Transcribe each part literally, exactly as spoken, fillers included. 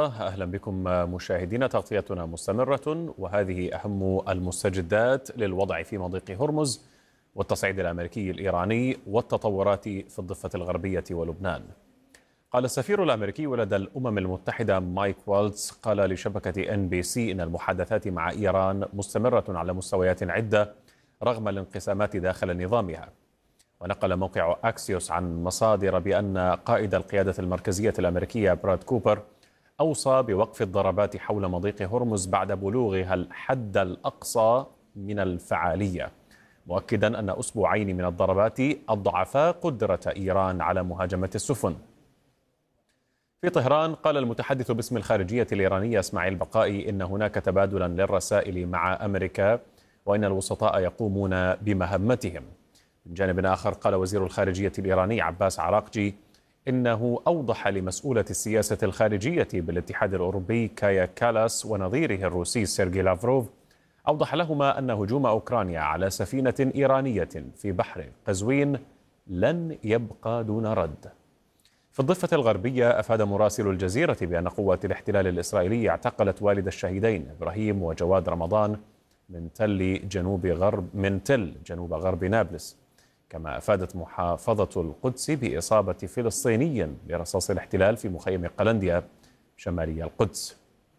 الله، أهلا بكم مشاهدينا. تغطيتنا مستمرة وهذه أهم المستجدات للوضع في مضيق هرمز والتصعيد الأمريكي الإيراني والتطورات في الضفة الغربية ولبنان. قال السفير الأمريكي لدى الأمم المتحدة مايك والتز قال لشبكة إن بي سي إن المحادثات مع إيران مستمرة على مستويات عدة رغم الانقسامات داخل نظامها. ونقل موقع أكسيوس عن مصادر بأن قائد القيادة المركزية الأمريكية براد كوبر أوصى بوقف الضربات حول مضيق هرمز بعد بلوغها الحد الأقصى من الفعالية، مؤكدا أن أسبوعين من الضربات أضعفا قدرة إيران على مهاجمة السفن. في طهران قال المتحدث باسم الخارجية الإيرانية إسماعيل بقائي إن هناك تبادلا للرسائل مع أمريكا وإن الوسطاء يقومون بمهمتهم. من جانب آخر قال وزير الخارجية الإيراني عباس عراقجي إنه أوضح لمسؤولة السياسة الخارجية بالاتحاد الأوروبي كايا كالاس ونظيره الروسي سيرجي لافروف، أوضح لهما أن هجوم أوكرانيا على سفينة إيرانية في بحر قزوين لن يبقى دون رد. في الضفة الغربية أفاد مراسل الجزيرة بأن قوات الاحتلال الإسرائيلي اعتقلت والد الشهيدين إبراهيم وجواد رمضان من تل جنوب غرب من تل جنوب غرب نابلس. كما أفادت محافظة القدس بإصابة فلسطيني برصاص الاحتلال في مخيم قلنديا شمالي القدس.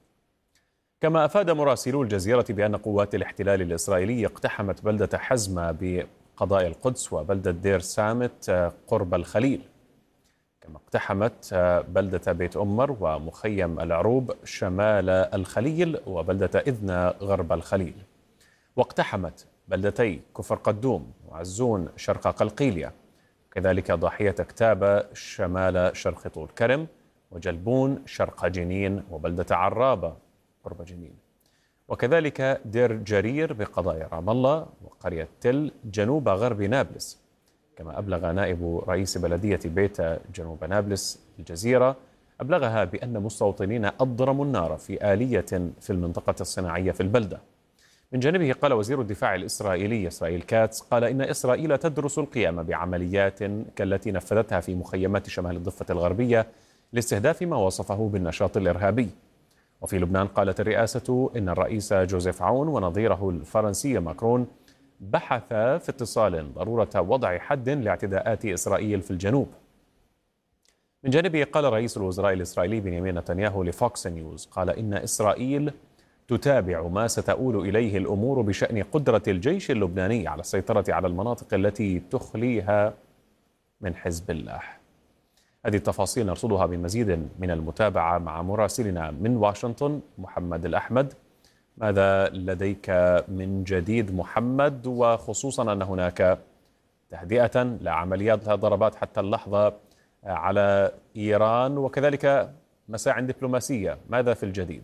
كما أفاد مراسلو الجزيرة بأن قوات الاحتلال الإسرائيلي اقتحمت بلدة حزمة بقضاء القدس وبلدة دير سامت قرب الخليل. كما اقتحمت بلدة بيت أمر ومخيم العروب شمال الخليل وبلدة إذنة غرب الخليل. واقتحمت بلدتي كفر قدوم وعزون شرق قلقيلية، كذلك ضاحية كتابة شمال شرق طول كرم وجلبون شرق جنين وبلدة عرابة قرب جنين، وكذلك دير جرير بقضاء رام الله وقرية تل جنوب غرب نابلس. كما أبلغ نائب رئيس بلدية بيتا جنوب نابلس الجزيرة أبلغها بأن مستوطنين أضرموا النار في آلية في المنطقة الصناعية في البلدة. من جانبه قال وزير الدفاع الإسرائيلي إسرائيل كاتس قال إن إسرائيل تدرس القيام بعمليات كالتي نفذتها في مخيمات شمال الضفة الغربية لاستهداف ما وصفه بالنشاط الإرهابي. وفي لبنان قالت الرئاسة إن الرئيس جوزيف عون ونظيره الفرنسي ماكرون بحثا في اتصال ضرورة وضع حد لاعتداءات إسرائيل في الجنوب. من جانبه قال رئيس الوزراء الإسرائيلي بنيامين نتنياهو لفوكس نيوز قال إن إسرائيل تتابع ما ستؤول إليه الأمور بشأن قدرة الجيش اللبناني على السيطرة على المناطق التي تخليها من حزب الله. هذه التفاصيل نرصدها بمزيد من المتابعة مع مراسلنا من واشنطن محمد الأحمد. ماذا لديك من جديد محمد، وخصوصا أن هناك تهدئة لعمليات ضربات حتى اللحظة على إيران وكذلك مساع دبلوماسية، ماذا في الجديد؟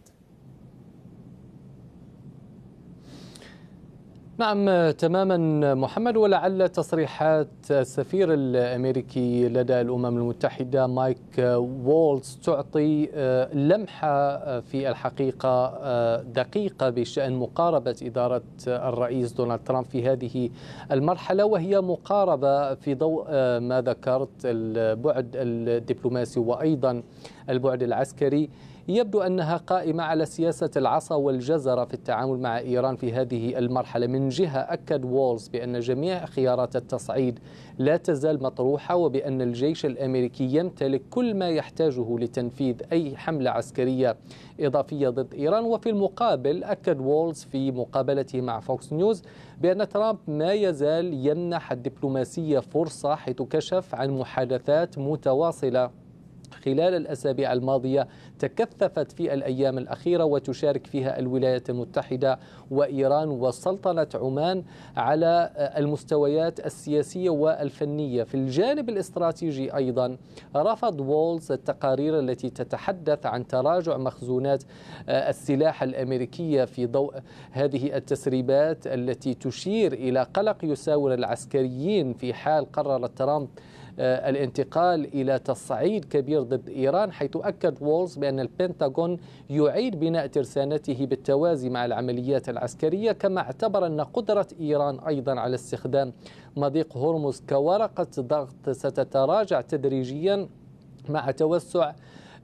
نعم تماما محمد، ولعل تصريحات السفير الأمريكي لدى الأمم المتحدة مايك وولتز تعطي لمحة في الحقيقة دقيقة بشأن مقاربة إدارة الرئيس دونالد ترامب في هذه المرحلة، وهي مقاربة في ضوء ما ذكرت البعد الدبلوماسي وأيضا البعد العسكري. يبدو أنها قائمة على سياسة العصا والجزرة في التعامل مع إيران في هذه المرحلة. من جهة أكد وولز بأن جميع خيارات التصعيد لا تزال مطروحة، وبأن الجيش الأمريكي يمتلك كل ما يحتاجه لتنفيذ أي حملة عسكرية إضافية ضد إيران. وفي المقابل أكد وولز في مقابلته مع فوكس نيوز بأن ترامب ما يزال يمنح الدبلوماسية فرصة، حيث كشف عن محادثات متواصلة خلال الأسابيع الماضية تكثفت في الأيام الأخيرة وتشارك فيها الولايات المتحدة وإيران وسلطنة عمان على المستويات السياسية والفنية. في الجانب الاستراتيجي أيضا رفض وولز التقارير التي تتحدث عن تراجع مخزونات السلاح الأمريكية في ضوء هذه التسريبات التي تشير إلى قلق يساور العسكريين في حال قرر ترامب الانتقال إلى تصعيد كبير ضد إيران، حيث أكد وولز بأن البنتاغون يعيد بناء ترسانته بالتوازي مع العمليات العسكرية. كما اعتبر أن قدرة إيران أيضا على استخدام مضيق هرمز كورقة ضغط ستتراجع تدريجيا مع توسع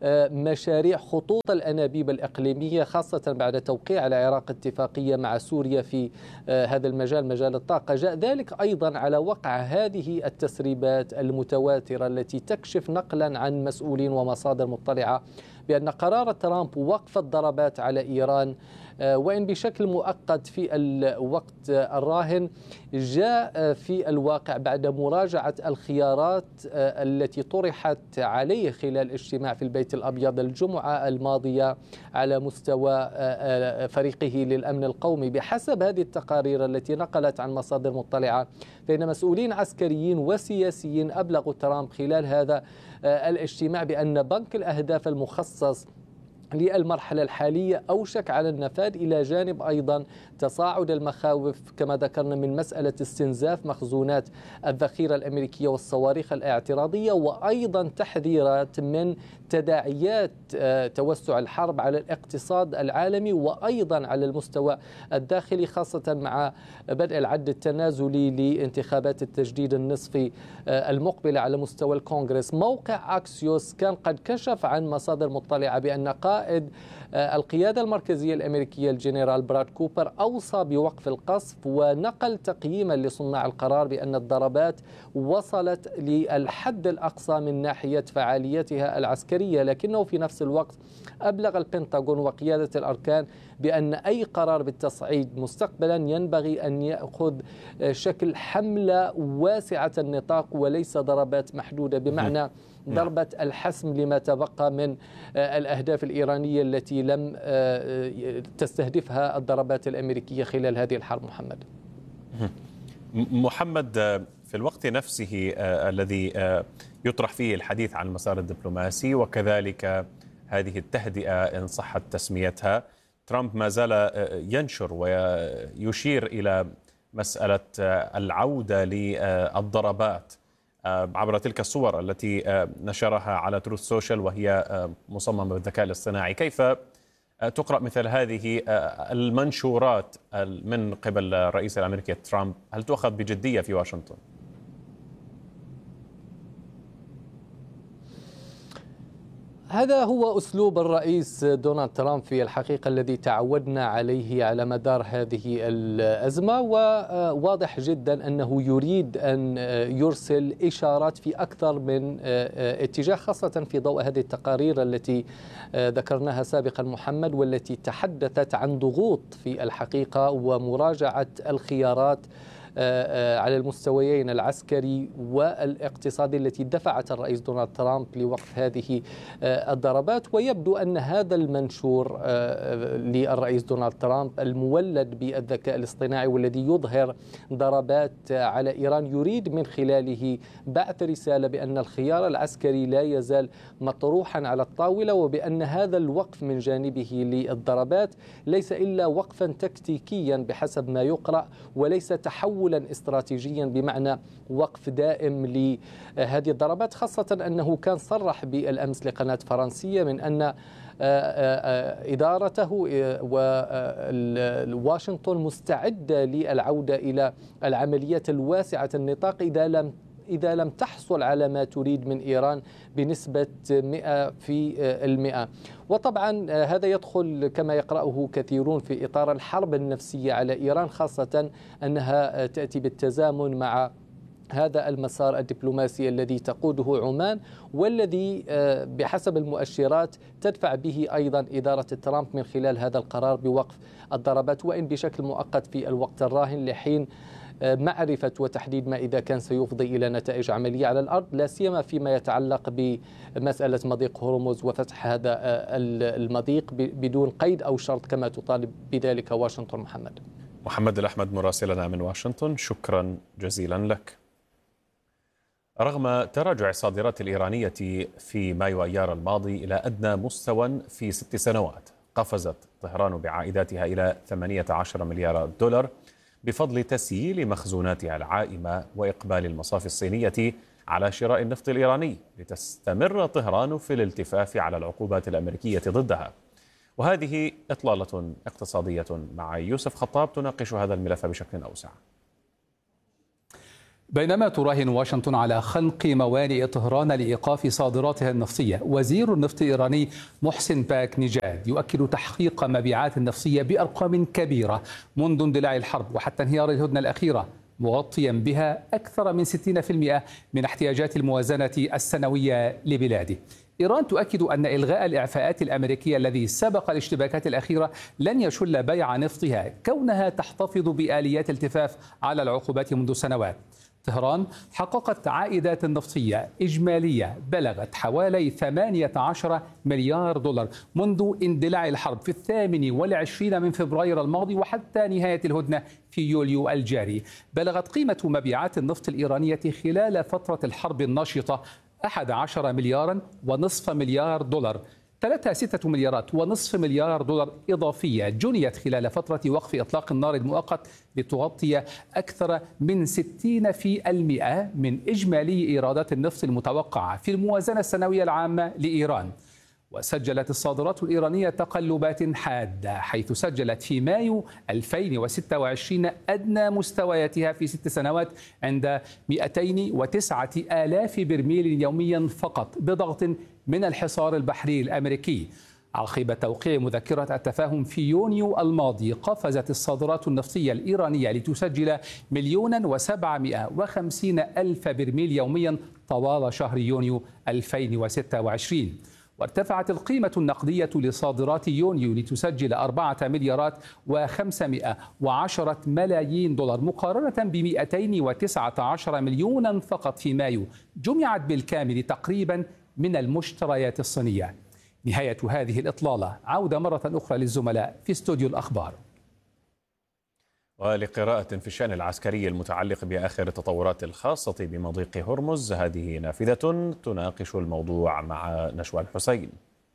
مشاريع خطوط الأنابيب الإقليمية، خاصة بعد توقيع العراق اتفاقية مع سوريا في هذا المجال، مجال الطاقة. جاء ذلك أيضا على وقع هذه التسريبات المتواترة التي تكشف نقلا عن مسؤولين ومصادر مطلعة بأن قرار ترامب وقف الضربات على إيران وإن بشكل مؤقت في الوقت الراهن، جاء في الواقع بعد مراجعة الخيارات التي طرحت عليه خلال اجتماع في البيت الأبيض الجمعة الماضية على مستوى فريقه للأمن القومي. بحسب هذه التقارير التي نقلت عن مصادر مطلعة، فإن مسؤولين عسكريين وسياسيين أبلغوا ترامب خلال هذا الاجتماع بأن بنك الأهداف المخصص للمرحلة الحالية أوشك على النفاذ، إلى جانب أيضا تصاعد المخاوف كما ذكرنا من مسألة استنزاف مخزونات الذخيرة الأمريكية والصواريخ الاعتراضية، وأيضا تحذيرات من تداعيات توسع الحرب على الاقتصاد العالمي وأيضا على المستوى الداخلي، خاصة مع بدء العد التنازلي لانتخابات التجديد النصفي المقبلة على مستوى الكونغرس. موقع أكسيوس كان قد كشف عن مصادر مطلعة بأن قائد القيادة المركزية الأمريكية الجنرال براد كوبر أوصى بوقف القصف، ونقل تقييما لصناع القرار بأن الضربات وصلت للحد الأقصى من ناحية فعاليتها العسكرية، لكنه في نفس الوقت أبلغ البنتاغون وقيادة الأركان بأن أي قرار بالتصعيد مستقبلا ينبغي أن يأخذ شكل حملة واسعة النطاق وليس ضربات محدودة، بمعنى ضربة الحسم لما تبقى من الأهداف الإيرانية التي لم تستهدفها الضربات الأمريكية خلال هذه الحرب. محمد محمد في الوقت نفسه الذي يطرح فيه الحديث عن المسار الدبلوماسي وكذلك هذه التهدئة إن صحت تسميتها، ترامب ما زال ينشر ويشير إلى مسألة العودة للضربات عبر تلك الصور التي نشرها على تروث سوشيال وهي مصممة بالذكاء الاصطناعي. كيف تقرأ مثل هذه المنشورات من قبل الرئيس الأمريكي ترامب؟ هل تؤخذ بجدية في واشنطن؟ هذا هو أسلوب الرئيس دونالد ترامب في الحقيقة الذي تعودنا عليه على مدار هذه الأزمة، وواضح جدا أنه يريد أن يرسل إشارات في أكثر من اتجاه، خاصة في ضوء هذه التقارير التي ذكرناها سابقا محمد، والتي تحدثت عن ضغوط في الحقيقة ومراجعة الخيارات على المستويين العسكري والاقتصادي التي دفعت الرئيس دونالد ترامب لوقف هذه الضربات. ويبدو أن هذا المنشور للرئيس دونالد ترامب المولد بالذكاء الاصطناعي والذي يظهر ضربات على إيران يريد من خلاله بعث رسالة بأن الخيار العسكري لا يزال مطروحا على الطاولة، وبأن هذا الوقف من جانبه للضربات ليس إلا وقفا تكتيكيا بحسب ما يقرأ، وليس تحول استراتيجيا بمعنى وقف دائم لهذه الضربات، خاصة أنه كان صرح بالأمس لقناة فرنسية من أن إدارته وواشنطن مستعدة للعودة إلى العمليات الواسعة النطاق إذا لم إذا لم تحصل على ما تريد من إيران بنسبة مئة في المئة. وطبعا هذا يدخل كما يقرأه كثيرون في إطار الحرب النفسية على إيران، خاصة أنها تأتي بالتزامن مع هذا المسار الدبلوماسي الذي تقوده عمان، والذي بحسب المؤشرات تدفع به أيضا إدارة ترامب من خلال هذا القرار بوقف الضربات، وإن بشكل مؤقت في الوقت الراهن لحين معرفة وتحديد ما إذا كان سيفضي إلى نتائج عملية على الأرض، لا سيما فيما يتعلق بمسألة مضيق هرمز وفتح هذا المضيق بدون قيد أو شرط كما تطالب بذلك واشنطن. محمد محمد الأحمد مراسلنا من واشنطن، شكرا جزيلا لك. رغم تراجع الصادرات الإيرانية في مايو أيار الماضي إلى أدنى مستوى في ست سنوات، قفزت طهران بعائداتها إلى ثمانية عشر مليار دولار بفضل تسييل مخزوناتها العائمة وإقبال المصافي الصينية على شراء النفط الإيراني، لتستمر طهران في الالتفاف على العقوبات الأمريكية ضدها. وهذه إطلالة اقتصادية مع يوسف خطاب تناقش هذا الملف بشكل أوسع. بينما تراهن واشنطن على خنق موانئ طهران لإيقاف صادراتها النفطية، وزير النفط الإيراني محسن باك نجاد يؤكد تحقيق مبيعات نفطية بأرقام كبيرة منذ اندلاع الحرب وحتى انهيار الهدنة الأخيرة، مغطيا بها أكثر من ستين بالمئة من احتياجات الموازنة السنوية لبلاده. إيران تؤكد أن إلغاء الإعفاءات الأمريكية الذي سبق الاشتباكات الأخيرة لن يشل بيع نفطها، كونها تحتفظ بآليات التفاف على العقوبات منذ سنوات. طهران حققت عائدات نفطية إجمالية بلغت حوالي ثمانية عشر مليار دولار منذ اندلاع الحرب في الثامن والعشرين من فبراير الماضي وحتى نهاية الهدنة في يوليو الجاري. بلغت قيمة مبيعات النفط الإيرانية خلال فترة الحرب الناشطة أحد عشر مليارا ونصف مليار دولار، ثلاثة ستة مليارات ونصف مليار دولار إضافية جنيت خلال فترة وقف إطلاق النار المؤقت لتغطي أكثر من ستين في المئة من إجمالي إيرادات النفط المتوقعة في الموازنة السنوية العامة لإيران. وسجلت الصادرات الإيرانية تقلبات حادة، حيث سجلت في مايو ألفين وستة وعشرين أدنى مستوياتها في ست سنوات عند مئتين وتسعة آلاف برميل يوميا فقط، بضغط من الحصار البحري الأمريكي. عقب توقيع مذكرة التفاهم في يونيو الماضي، قفزت الصادرات النفطية الإيرانية لتسجل مليونا وسبعمائة وخمسين ألف برميل يوميا طوال شهر يونيو ألفين وستة وعشرين. وارتفعت القيمة النقدية لصادرات يونيو لتسجل أربعة مليارات وخمسمائة وعشرة ملايين دولار مقارنة ب مئتين وتسعة عشر مليونا فقط في مايو، جمعت بالكامل تقريبا من المشتريات الصينية. نهاية هذه الإطلالة، عودة مرة أخرى للزملاء في استوديو الأخبار. ولقراءة في الشأن العسكري المتعلق بآخر التطورات الخاصة بمضيق هرمز، هذه نافذة تناقش الموضوع مع نشوان حسين.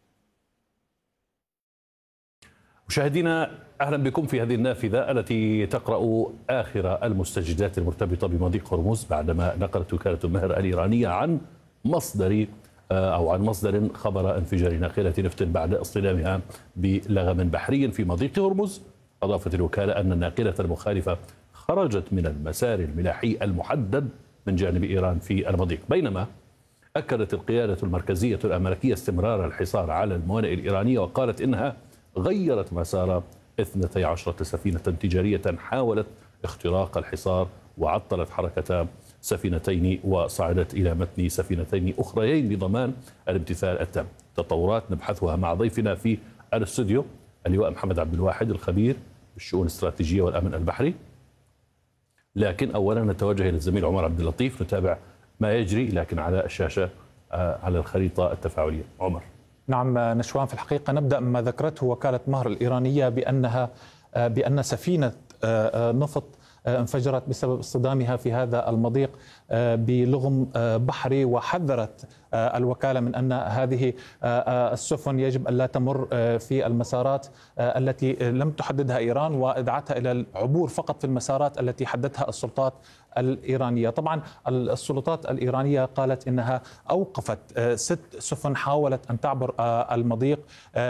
مشاهدينا، أهلا بكم في هذه النافذة التي تقرأ آخر المستجدات المرتبطة بمضيق هرمز، بعدما نقلت وكالة المهر الإيرانية عن مصدر أو عن مصدر خبر انفجار ناقلة نفط بعد اصطدامها بلغم بحري في مضيق هرمز. أضافت الوكالة أن الناقلة المخالفة خرجت من المسار الملاحي المحدد من جانب إيران في المضيق، بينما أكدت القيادة المركزية الأمريكية استمرار الحصار على الموانئ الإيرانية، وقالت إنها غيرت مسار اثنتي عشرة سفينة تجارية حاولت اختراق الحصار، وعطلت حركة سفينتين وصعدت إلى متن سفينتين أخريين لضمان الامتثال التام. تطورات نبحثها مع ضيفنا في الاستوديو اللواء محمد عبد الواحد الخبير بالشؤون الاستراتيجية والأمن البحري. لكن أولا نتوجه إلى الزميل عمر عبد اللطيف نتابع ما يجري لكن على الشاشة على الخريطة التفاعلية. عمر. نعم نشوان، في الحقيقة نبدأ ما ذكرته وكالة مهر الإيرانية بأنها بأن سفينة نفط انفجرت بسبب اصطدامها في هذا المضيق بلغم بحري، وحذرت الوكالة من أن هذه السفن يجب أن لا تمر في المسارات التي لم تحددها إيران، وادعتها إلى العبور فقط في المسارات التي حددها السلطات الإيرانية. طبعا السلطات الإيرانية قالت إنها أوقفت ست سفن حاولت أن تعبر المضيق،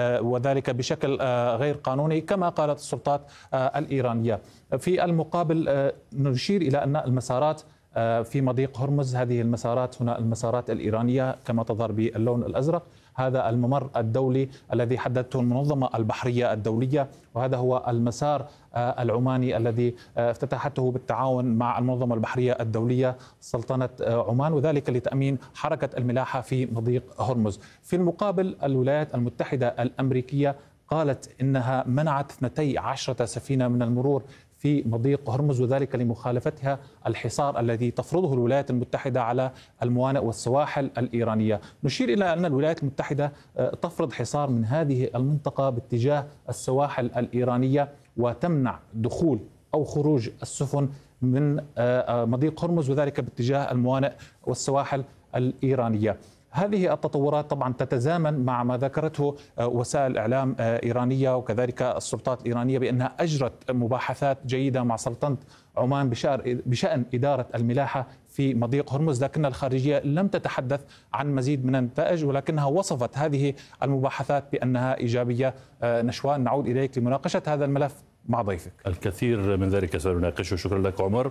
وذلك بشكل غير قانوني كما قالت السلطات الإيرانية. في المقابل نشير إلى أن المسارات في مضيق هرمز، هذه المسارات هنا المسارات الإيرانية كما تظهر باللون الأزرق، هذا الممر الدولي الذي حددته المنظمة البحرية الدولية، وهذا هو المسار العماني الذي افتتحته بالتعاون مع المنظمة البحرية الدولية سلطنة عمان، وذلك لتأمين حركة الملاحة في مضيق هرمز. في المقابل الولايات المتحدة الأمريكية قالت إنها منعت اثنتي عشرة سفينة من المرور في مضيق هرمز، وذلك لمخالفتها الحصار الذي تفرضه الولايات المتحدة على الموانئ والسواحل الإيرانية. نشير إلى أن الولايات المتحدة تفرض حصار من هذه المنطقة باتجاه السواحل الإيرانية، وتمنع دخول أو خروج السفن من مضيق هرمز، وذلك باتجاه الموانئ والسواحل الإيرانية. هذه التطورات طبعا تتزامن مع ما ذكرته وسائل إعلام إيرانية وكذلك السلطات الإيرانية بأنها أجرت مباحثات جيدة مع سلطنة عمان بشأن إدارة الملاحة في مضيق هرمز، لكن الخارجية لم تتحدث عن مزيد من النتائج، ولكنها وصفت هذه المباحثات بأنها إيجابية. نشوان، نعود إليك لمناقشة هذا الملف مع ضيفك. الكثير من ذلك سنناقشه. شكرا لك عمر.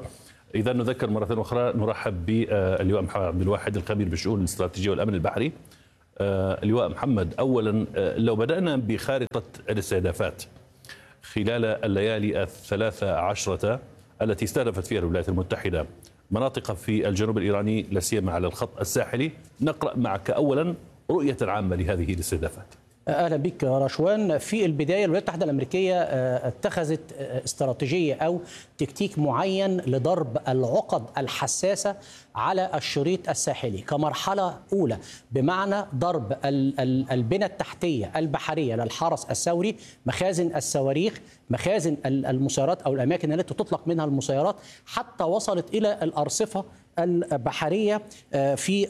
إذا نذكر مرة أخرى، نرحب باللواء محمد عبد الواحد الخبير بالشؤون الاستراتيجية والأمن البحري. اللواء محمد، أولا لو بدأنا بخارطة الاستهدافات خلال الليالي الثلاثة عشرة التي استهدفت فيها الولايات المتحدة مناطق في الجنوب الإيراني لا سيما على الخط الساحلي، نقرأ معك أولا رؤية عامة لهذه الاستهدافات. أهلا بك رشوان. في البداية الولايات المتحدة الأمريكية اتخذت استراتيجية أو تكتيك معين لضرب العقد الحساسة على الشريط الساحلي كمرحلة أولى، بمعنى ضرب البنى التحتية البحرية للحرس الثوري، مخازن الصواريخ، مخازن المسيرات أو الأماكن التي تطلق منها المسيرات، حتى وصلت إلى الأرصفة البحرية في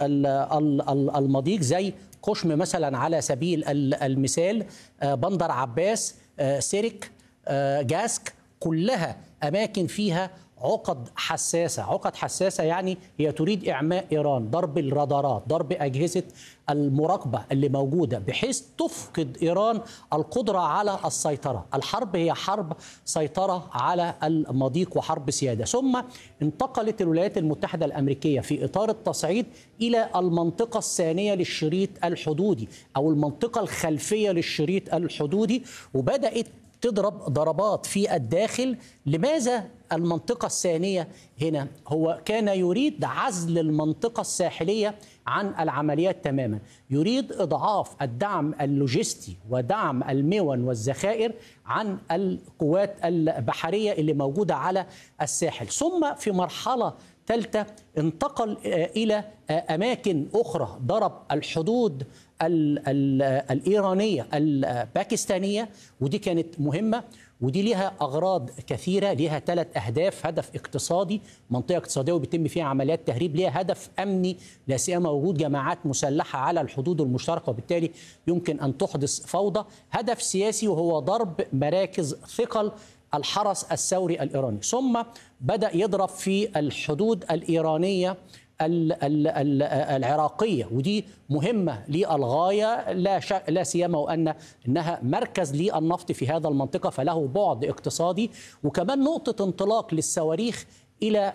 المضيق زي قشم مثلا على سبيل المثال، بندر عباس، سيرك، جاسك، كلها أماكن فيها عقد حساسة. عقد حساسة يعني هي تريد إعماء إيران، ضرب الرادارات، ضرب أجهزة المراقبة اللي موجودة، بحيث تفقد إيران القدرة على السيطرة. الحرب هي حرب سيطرة على المضيق وحرب سيادة. ثم انتقلت الولايات المتحدة الأمريكية في إطار التصعيد إلى المنطقة الثانية للشريط الحدودي أو المنطقة الخلفية للشريط الحدودي، وبدأت تضرب ضربات في الداخل. لماذا المنطقة الثانية هنا؟ هو كان يريد عزل المنطقة الساحلية عن العمليات تماما، يريد إضعاف الدعم اللوجستي ودعم المون والذخائر عن القوات البحرية اللي موجودة على الساحل. ثم في مرحلة ثالثة انتقل إلى أماكن أخرى، ضرب الحدود ال ال الإيرانية الباكستانية، ودي كانت مهمة، ودي لها أغراض كثيرة، لها ثلاث أهداف: هدف اقتصادي، منطقة اقتصادية وبيتم فيها عمليات تهريب، لها هدف أمني لا سيما وجود جماعات مسلحة على الحدود المشتركة وبالتالي يمكن أن تحدث فوضى، هدف سياسي وهو ضرب مراكز ثقل الحرس الثوري الإيراني. ثم بدأ يضرب في الحدود الإيرانية العراقية، ودي مهمة للغاية، لا لا سيما وأن إنها مركز للنفط في هذا المنطقة، فله بعد اقتصادي، وكمان نقطة انطلاق للصواريخ إلى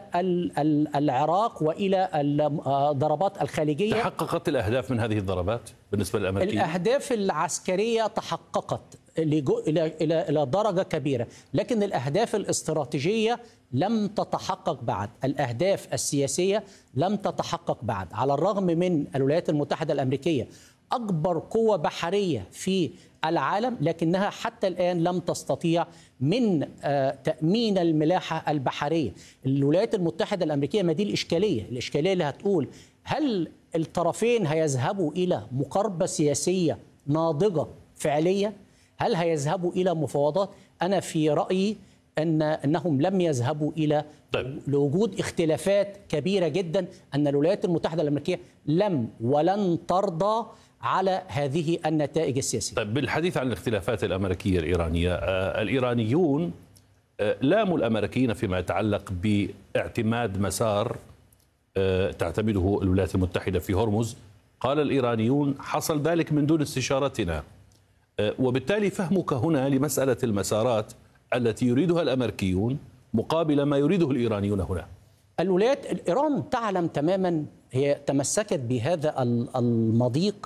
العراق وإلى الضربات الخارجية. تحققت الأهداف من هذه الضربات بالنسبة للأمريكيين؟ الأهداف العسكرية تحققت إلى إلى إلى درجة كبيرة، لكن الأهداف الاستراتيجية لم تتحقق بعد، الأهداف السياسية لم تتحقق بعد، على الرغم من الولايات المتحدة الأمريكية أكبر قوة بحرية في العالم، لكنها حتى الآن لم تستطيع من تأمين الملاحة البحرية. الولايات المتحدة الأمريكية، ما دي الإشكالية، الإشكالية اللي هتقول هل الطرفين هيذهبوا إلى مقاربة سياسية ناضجة فعلية؟ هل هيذهبوا إلى مفاوضات؟ أنا في رأيي أن أنهم لم يذهبوا إلى طيب. لوجود اختلافات كبيرة جدا، أن الولايات المتحدة الأمريكية لم ولن ترضى على هذه النتائج السياسية. طيب، بالحديث عن الاختلافات الأمريكية الإيرانية، آه الإيرانيون آه لاموا الأمريكيين فيما يتعلق باعتماد مسار آه تعتمده الولايات المتحدة في هرمز. قال الإيرانيون حصل ذلك من دون استشارتنا، آه وبالتالي فهمك هنا لمسألة المسارات التي يريدها الأمريكيون مقابل ما يريده الإيرانيون هنا. الولايات إيران تعلم تماما، هي تمسكت بهذا المضيق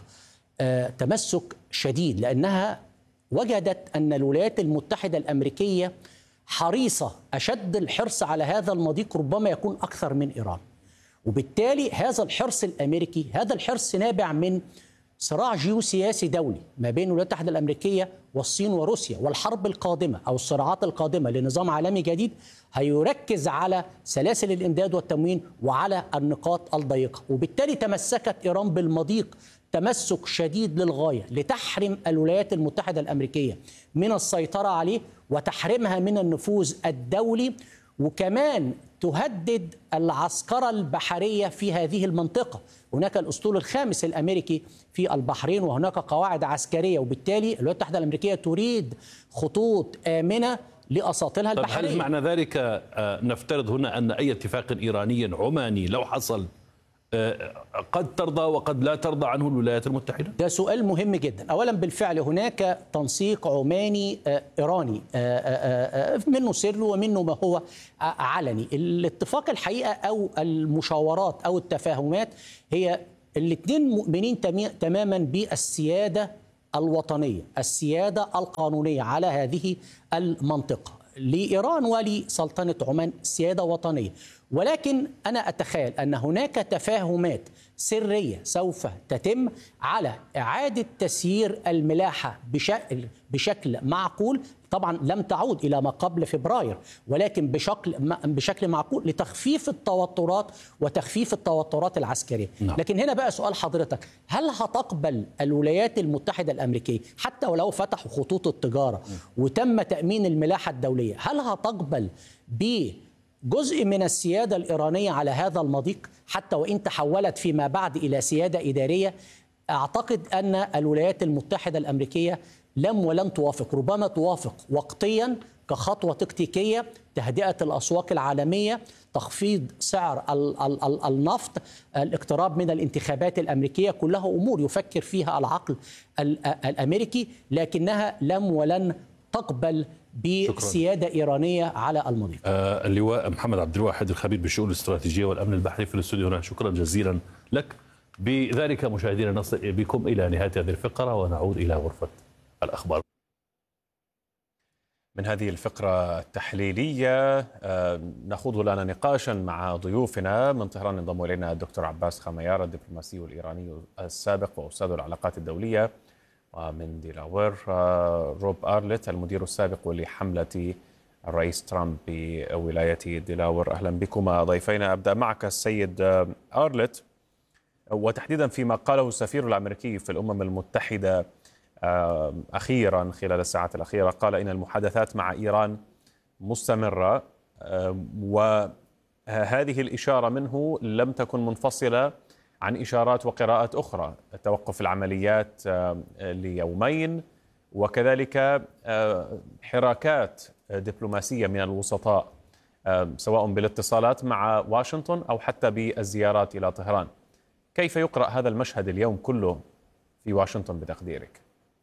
تمسك شديد، لأنها وجدت أن الولايات المتحدة الأمريكية حريصة أشد الحرص على هذا المضيق، ربما يكون أكثر من إيران، وبالتالي هذا الحرص الأمريكي، هذا الحرص نابع من صراع جيوسياسي دولي ما بين الولايات المتحدة الأمريكية والصين وروسيا، والحرب القادمة أو الصراعات القادمة لنظام عالمي جديد هيركز على سلاسل الإمداد والتموين وعلى النقاط الضيقة، وبالتالي تمسكت إيران بالمضيق تمسك شديد للغاية لتحرم الولايات المتحدة الأمريكية من السيطرة عليه وتحرمها من النفوذ الدولي، وكمان تهدد العسكرة البحرية في هذه المنطقة. هناك الأسطول الخامس الأمريكي في البحرين وهناك قواعد عسكرية، وبالتالي الولايات المتحدة الأمريكية تريد خطوط آمنة لأساطيلها البحرية. هل معنى ذلك نفترض هنا أن أي اتفاق إيراني عماني لو حصل قد ترضى وقد لا ترضى عنه الولايات المتحدة؟ ده سؤال مهم جدا. أولا بالفعل هناك تنسيق عماني إيراني منه سر ومنه ما هو علني. الاتفاق الحقيقة أو المشاورات أو التفاهمات هي الاثنين مؤمنين تماما بالسيادة الوطنية، السيادة القانونية على هذه المنطقة. لإيران ولسلطنة عمان سيادة وطنية، ولكن أنا أتخيل أن هناك تفاهمات سرية سوف تتم على إعادة تسيير الملاحة بشكل, بشكل معقول. طبعا لم تعود إلى ما قبل فبراير، ولكن بشكل بشكل معقول لتخفيف التوترات وتخفيف التوترات العسكرية. نعم. لكن هنا بقى سؤال حضرتك، هل هتقبل الولايات المتحدة الأمريكية حتى ولو فتحوا خطوط التجارة وتم تأمين الملاحة الدولية، هل هتقبل بجزء من السيادة الإيرانية على هذا المضيق حتى وإن تحولت فيما بعد إلى سيادة إدارية؟ أعتقد أن الولايات المتحدة الأمريكية لم ولن توافق، ربما توافق وقتيا كخطوة تكتيكية، تهدئة الأسواق العالمية، تخفيض سعر النفط، الاقتراب من الانتخابات الأمريكية، كلها أمور يفكر فيها العقل الأمريكي، لكنها لم ولن تقبل بسيادة إيرانية على المضيق. آه اللواء محمد عبد الواحد الخبير بالشؤون الاستراتيجية والأمن البحري في الاستوديو هنا، شكرا جزيلا لك. بذلك مشاهدينا نصل بكم إلى نهاية هذه الفقرة ونعود إلى غرفة الأخبار. من هذه الفقرة التحليلية نخوض لنا نقاشا مع ضيوفنا. من طهران انضم إلينا الدكتور عباس خميار الدبلوماسي الإيراني السابق وأستاذ العلاقات الدولية، ومن ديلاوير روب أرلت المدير السابق لحملة الرئيس ترامب بولاية ديلاوير. أهلا بكما ضيفينا. أبدأ معك السيد أرلت، وتحديدا فيما قاله السفير الأمريكي في الأمم المتحدة أخيرا خلال الساعات الأخيرة. قال إن المحادثات مع إيران مستمرة، وهذه الإشارة منه لم تكن منفصلة عن إشارات وقراءات أخرى، توقف العمليات ليومين، وكذلك حراكات دبلوماسية من الوسطاء سواء بالاتصالات مع واشنطن أو حتى بالزيارات إلى طهران. كيف يقرأ هذا المشهد اليوم كله في واشنطن بتقديرك؟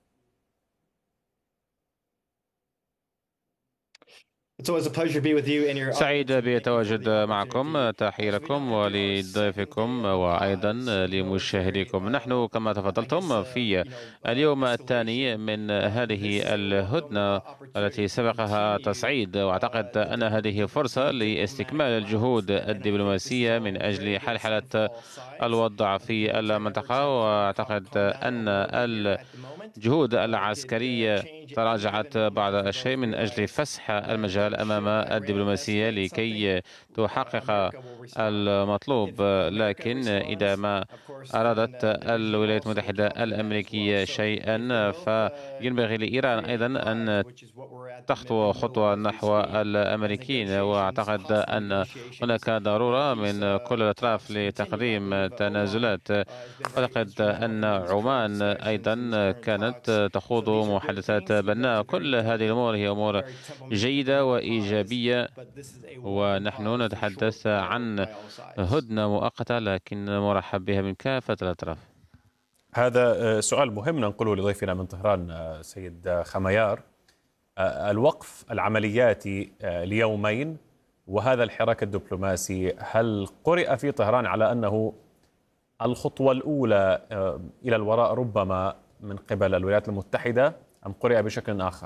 سعيد بتواجد معكم. تحية لكم ولضيفكم وأيضا لمشاهديكم. نحن كما تفضلتم في اليوم الثاني من هذه الهدنة التي سبقها تصعيد، وأعتقد أن هذه فرصة لاستكمال الجهود الدبلوماسية من أجل حلحلة الوضع في المنطقة. وأعتقد أن الجهود العسكرية تراجعت بعض الشيء من أجل فسح المجال أمام الدبلوماسية لكي تحقق المطلوب. لكن إذا ما أرادت الولايات المتحدة الأمريكية شيئا فينبغي لإيران أيضا أن تخطو خطوة نحو الأمريكيين. وأعتقد أن هناك ضرورة من كل الأطراف لتقديم تنازلات. أعتقد أن عمان أيضا كانت تخوض محادثات بناءة. كل هذه الأمور هي أمور جيدة وإيجابية، ونحن نتحدث عن هدنة مؤقتة لكن مرحب بها من كافة الأطراف. هذا سؤال مهم ننقله لضيفنا من طهران سيد خميار. الوقف العملياتي ليومين وهذا الحراك الدبلوماسي، هل قرئ في طهران على أنه الخطوة الأولى إلى الوراء ربما من قبل الولايات المتحدة أم قرئ بشكل آخر؟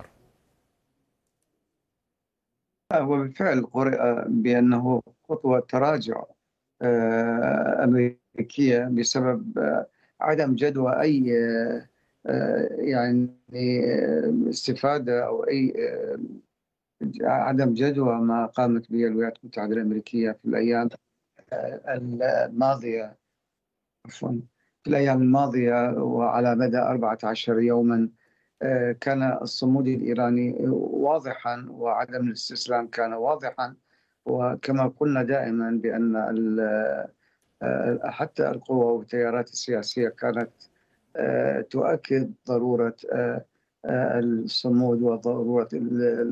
هو بالفعل قرئ بأنه خطوة تراجع أمريكية بسبب عدم جدوى أي يعني استفادة أو أي عدم جدوى ما قامت به الولايات المتحدة الأمريكية في الأيام الماضية عفوا في الأيام الماضية وعلى مدى أربعة عشر يوما. كان الصمود الإيراني واضحا وعدم الاستسلام كان واضحا، وكما قلنا دائما بأن حتى القوى والتيارات السياسية كانت تؤكد ضرورة الصمود وضرورة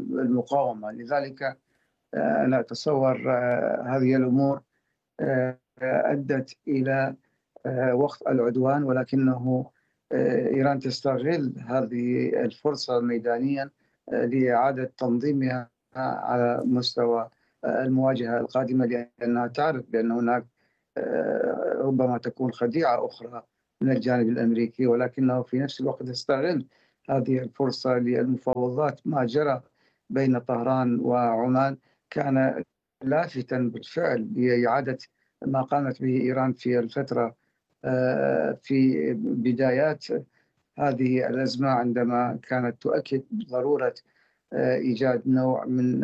المقاومة. لذلك أنا أتصور هذه الأمور أدت إلى وقف العدوان، ولكنه إيران تستغل هذه الفرصة ميدانيا لإعادة تنظيمها على مستوى المواجهة القادمة، لأنها تعرف بأن هناك ربما تكون خديعة أخرى من الجانب الأمريكي، ولكنه في نفس الوقت يستغل هذه الفرصة للمفاوضات. ما جرى بين طهران وعمان كان لافتا بالفعل لإعادة ما قامت به إيران في الفترة في بدايات هذه الأزمة، عندما كانت تؤكد ضرورة إيجاد نوع من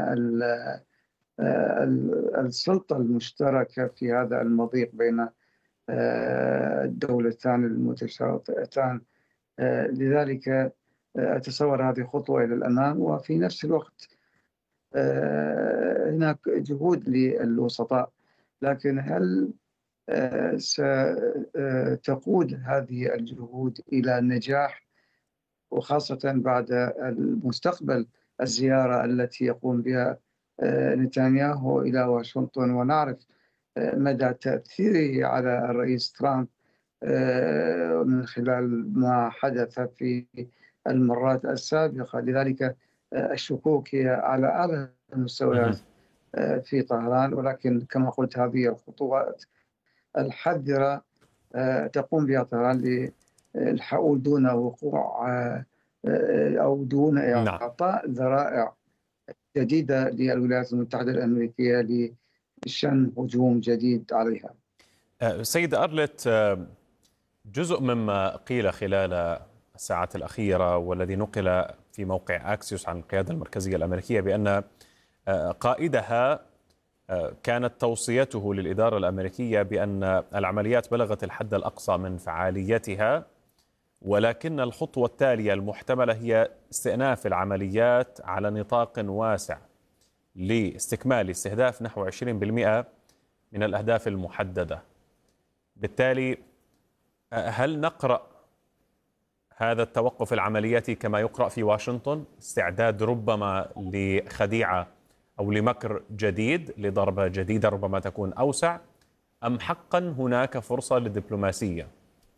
السلطة المشتركة في هذا المضيق بين الدولتان المتشاركتان. لذلك أتصور هذه خطوة إلى الأمام، وفي نفس الوقت هناك جهود للوسطاء، لكن هل ستقود هذه الجهود إلى النجاح، وخاصة بعد المستقبل الزيارة التي يقوم بها نتنياهو إلى واشنطن، ونعرف مدى تأثيره على الرئيس ترامب من خلال ما حدث في المرات السابقة. لذلك الشكوك هي على أعلى المستويات في طهران، ولكن كما قلت هذه الخطوات الحذرة تقوم بها طهران للحول دون وقوع أو دون إعطاء ذرائع جديدة للولايات المتحدة الأمريكية لشن هجوم جديد عليها. سيد أرلت، جزء مما قيل خلال الساعات الأخيرة والذي نقل في موقع أكسيوس عن القيادة المركزية الأمريكية بأن قائدها كانت توصيته للإدارة الأمريكية بأن العمليات بلغت الحد الأقصى من فعاليتها، ولكن الخطوة التالية المحتملة هي استئناف العمليات على نطاق واسع لاستكمال استهداف نحو عشرين بالمئة من الأهداف المحددة. بالتالي هل نقرأ هذا التوقف العملياتي كما يقرأ في واشنطن استعداد ربما لخديعة أو لمكر جديد، لضربة جديدة ربما تكون أوسع، أم حقا هناك فرصة للدبلوماسية؟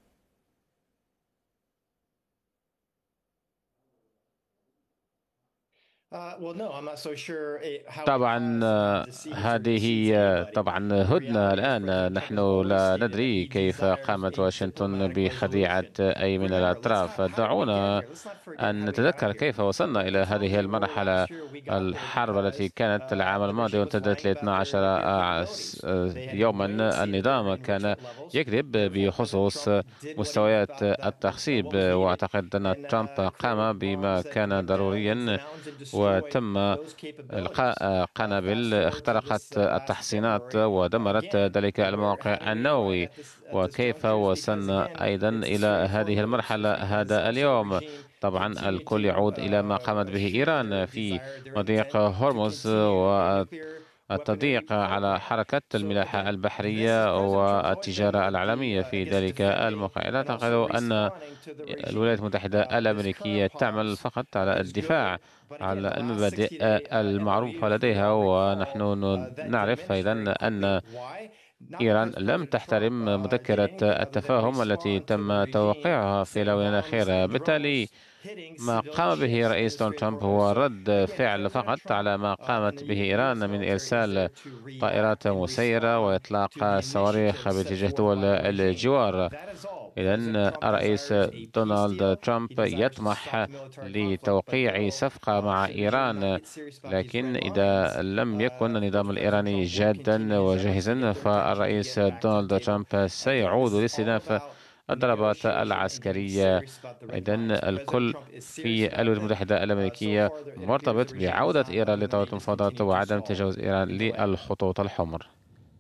طبعا هذه طبعا هدنة الآن، نحن لا ندري كيف قامت واشنطن بخديعة أي من الأطراف. دعونا أن نتذكر كيف وصلنا إلى هذه المرحلة. الحرب التي كانت العام الماضي وامتدت ل اثني عشر يوما، النظام كان يكذب بخصوص مستويات التخصيب، وأعتقد أن ترامب قام بما كان ضروريا وتم إلقاء قنابل اخترقت التحصينات ودمرت ذلك المواقع النووي. وكيف وصلنا أيضا إلى هذه المرحلة هذا اليوم؟ طبعا الكل يعود إلى ما قامت به إيران في مضيق هرمز والتضييق على حركة الملاحة البحرية والتجارة العالمية في ذلك الموقع. أعتقد أن الولايات المتحدة الأمريكية تعمل فقط على الدفاع على المبادئ المعروفة لديها، ونحن نعرف أيضا أن إيران لم تحترم مذكرة التفاهم التي تم توقيعها في الآونة الأخيرة. بالتالي ما قام به رئيس دونالد ترامب هو رد فعل فقط على ما قامت به إيران من إرسال طائرات مسيرة وإطلاق صواريخ باتجاه دول الجوار. إذن الرئيس دونالد ترامب يطمح لتوقيع صفقة مع إيران، لكن إذا لم يكن النظام الإيراني جادا وجاهزا فالرئيس دونالد ترامب سيعود لاستئناف الضربات العسكرية. إذن الكل في الولايات المتحدة الأمريكية مرتبط بعودة إيران لطاولة المفاوضات وعدم تجاوز إيران للخطوط الحمر.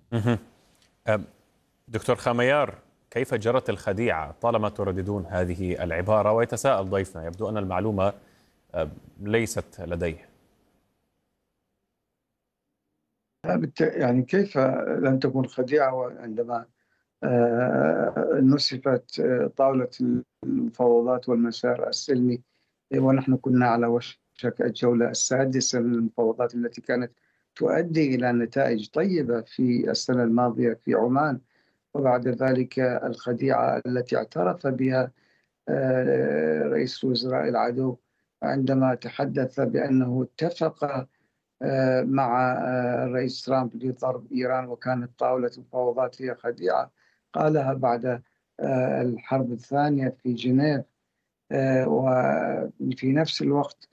دكتور خاميار، كيف جرت الخديعة طالما ترددون هذه العبارة؟ ويتساءل ضيفنا، يبدو أن المعلومة ليست لديه. يعني كيف لم تكن خديعة عندما نسفت طاولة المفاوضات والمسار السلمي، ونحن كنا على وشك الجولة السادسة من المفاوضات التي كانت تؤدي إلى نتائج طيبة في السنة الماضية في عمان، وبعد ذلك الخديعة التي اعترف بها رئيس وزراء العدو عندما تحدث بأنه اتفق مع الرئيس ترامب لضرب إيران وكانت طاولة المفاوضات هي خديعة، قالها بعد الحرب الثانية في جنيف. وفي نفس الوقت